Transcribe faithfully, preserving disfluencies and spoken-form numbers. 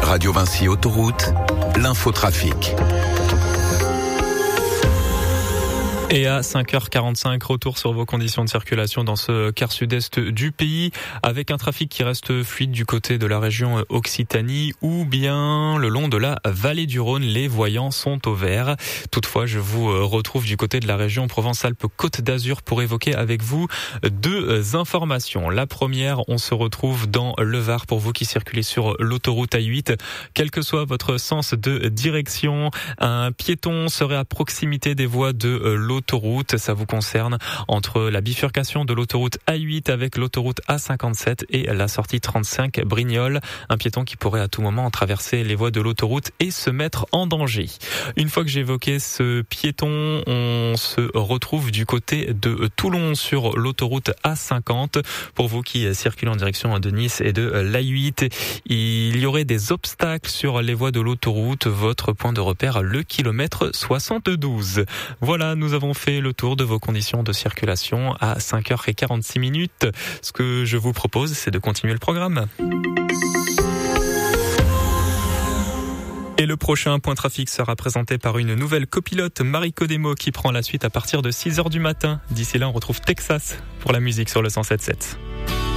Radio Vinci Autoroute, l'infotrafic. Et à cinq heures quarante-cinq, retour sur vos conditions de circulation dans ce quart sud-est du pays, avec un trafic qui reste fluide du côté de la région Occitanie ou bien le long de la vallée du Rhône. Les voyants sont au vert. Toutefois, je vous retrouve du côté de la région Provence-Alpes-Côte d'Azur pour évoquer avec vous deux informations. La première, on se retrouve dans le Var pour vous qui circulez sur l'autoroute A huit. Quel que soit votre sens de direction, un piéton serait à proximité des voies de l'autoroute. Autoroute, ça vous concerne entre la bifurcation de l'autoroute A huit avec l'autoroute A cinquante-sept et la sortie trente-cinq Brignoles. Un piéton qui pourrait à tout moment traverser les voies de l'autoroute et se mettre en danger. Une fois que j'ai évoqué ce piéton, on se retrouve du côté de Toulon sur l'autoroute A cinquante. Pour vous qui circulez en direction de Nice et de l'A huit, il y aurait des obstacles sur les voies de l'autoroute. Votre point de repère, le kilomètre soixante-douze. Voilà, nous avons fait le tour de vos conditions de circulation à cinq heures quarante-six minutes. Ce que je vous propose, c'est de continuer le programme. Et le prochain point trafic sera présenté par une nouvelle copilote, Mariko Demo, qui prend la suite à partir de six heures du matin. D'ici là, on retrouve Texas pour la musique sur le cent sept sept.